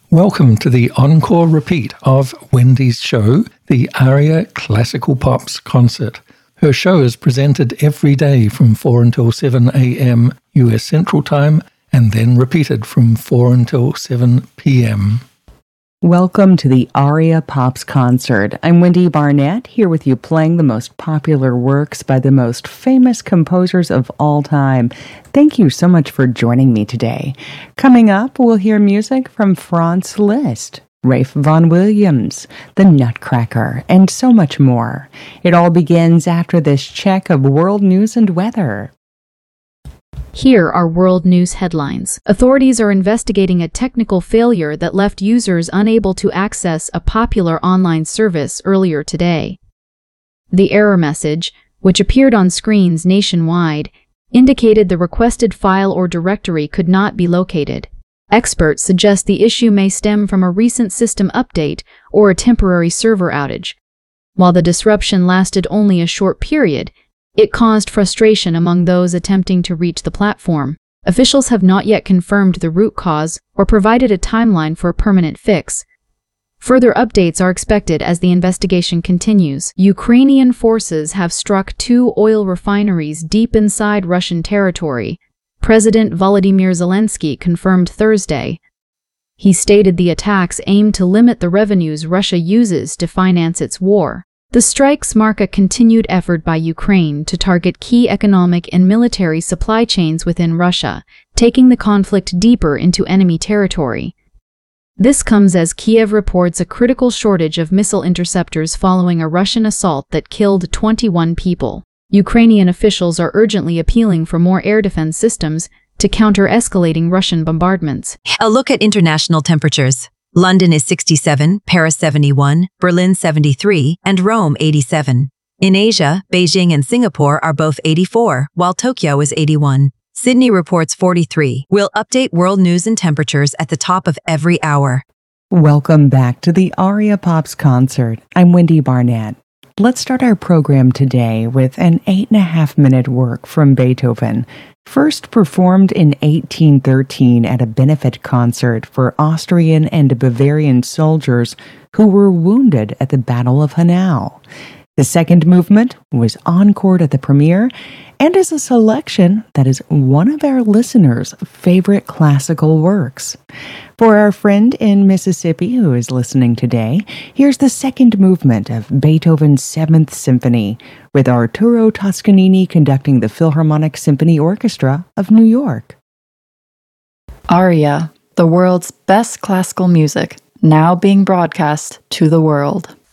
Welcome to the encore repeat of Wendy's show, the Aria Classical Pops Concert. Her show is presented every day from 4 until 7 a.m. US Central Time and then repeated from 4 until 7 p.m. Welcome to the Aria Pops Concert. I'm Wendy Barnett, here with you playing the most popular works by the most famous composers of all time. Thank you so much for joining me today. Coming up, we'll hear music from Franz Liszt, Ralph Vaughan Williams, The Nutcracker, and so much more. It all begins after this check of world news and weather. Here are world news headlines. Authorities are investigating a technical failure that left users unable to access a popular online service earlier today. The error message, which appeared on screens nationwide, indicated the requested file or directory could not be located. Experts suggest the issue may stem from a recent system update or a temporary server outage. While the disruption lasted only a short period, it caused frustration among those attempting to reach the platform. Officials have not yet confirmed the root cause or provided a timeline for a permanent fix. Further updates are expected as the investigation continues. Ukrainian forces have struck 2 oil refineries deep inside Russian territory, President Volodymyr Zelensky confirmed Thursday. He stated the attacks aim to limit the revenues Russia uses to finance its war. The strikes mark a continued effort by Ukraine to target key economic and military supply chains within Russia, taking the conflict deeper into enemy territory. This comes as Kiev reports a critical shortage of missile interceptors following a Russian assault that killed 21 people. Ukrainian officials are urgently appealing for more air defense systems to counter escalating Russian bombardments. A look at international temperatures. London is 67, Paris 71, Berlin 73, and Rome 87. In Asia, Beijing and Singapore are both 84, while Tokyo is 81. Sydney reports 43. We'll update world news and temperatures at the top of every hour. Welcome back to the Aria Pops Concert. I'm Wendy Barnett. Let's start our program today with an 8.5-minute work from Beethoven, first performed in 1813 at a benefit concert for Austrian and Bavarian soldiers who were wounded at the Battle of Hanau. The second movement was encored at the premiere and is a selection that is one of our listeners' favorite classical works. For our friend in Mississippi who is listening today, here's the second movement of Beethoven's 7th Symphony, with Arturo Toscanini conducting the Philharmonic Symphony Orchestra of New York. Aria, the world's best classical music, now being broadcast to the world.